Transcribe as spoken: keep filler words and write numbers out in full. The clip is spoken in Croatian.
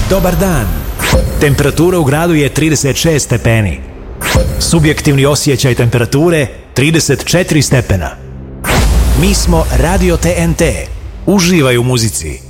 Dobar dan. Temperatura u gradu je trideset šest stepeni. Subjektivni osjećaj temperature trideset četiri stepena. Mi smo Radio T N T. Uživaj u muzici.